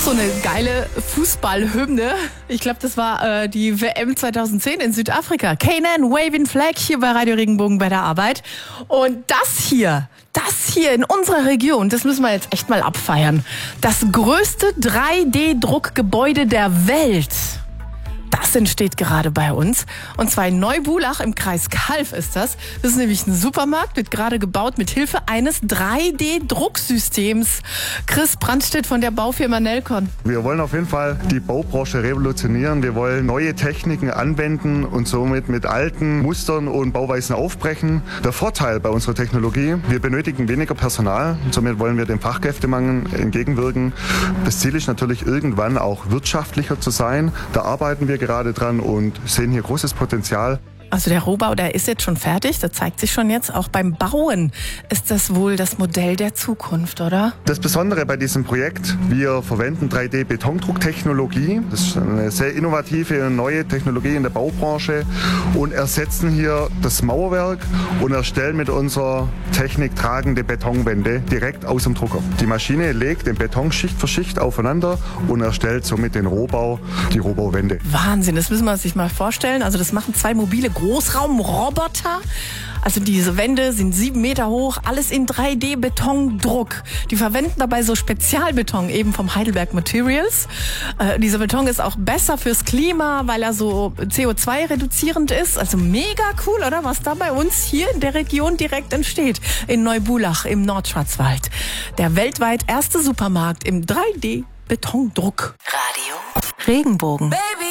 so eine geile Fußballhymne. Ich glaube, das war die WM 2010 in Südafrika. K&N, Waving Flag hier bei Radio Regenbogen bei der Arbeit. Und das hier in unserer Region, das müssen wir jetzt echt mal abfeiern. Das größte 3D-Druckgebäude der Welt. Das entsteht gerade bei uns. Und zwar in Neubulach im Kreis Calw ist das. Das ist nämlich ein Supermarkt, wird gerade gebaut mit Hilfe eines 3D-Drucksystems. Chris Brandstedt von der Baufirma Nelcon. Wir wollen auf jeden Fall die Baubranche revolutionieren. Wir wollen neue Techniken anwenden und somit mit alten Mustern und Bauweisen aufbrechen. Der Vorteil bei unserer Technologie, wir benötigen weniger Personal. Und somit wollen wir dem Fachkräftemangel entgegenwirken. Das Ziel ist natürlich irgendwann auch wirtschaftlicher zu sein. Da arbeiten wir gerade dran und sehen hier großes Potenzial. Also der Rohbau, der ist jetzt schon fertig, das zeigt sich schon jetzt. Auch beim Bauen ist das wohl das Modell der Zukunft, oder? Das Besondere bei diesem Projekt, wir verwenden 3D-Betondrucktechnologie. Das ist eine sehr innovative und neue Technologie in der Baubranche und ersetzen hier das Mauerwerk und erstellen mit unserer Technik tragende Betonwände direkt aus dem Drucker. Die Maschine legt den Beton Schicht für Schicht aufeinander und erstellt somit den Rohbau, die Rohbauwände. Wahnsinn, das müssen wir sich mal vorstellen. Also das machen 2 mobile Großraumroboter. Also diese Wände sind 7 Meter hoch, alles in 3D-Betondruck. Die verwenden dabei so Spezialbeton eben vom Heidelberg Materials. Dieser Beton ist auch besser fürs Klima, weil er so CO2-reduzierend ist. Also mega cool, oder? Was da bei uns hier in der Region direkt entsteht. In Neubulach im Nordschwarzwald. Der weltweit erste Supermarkt im 3D-Betondruck. Radio Regenbogen. Baby.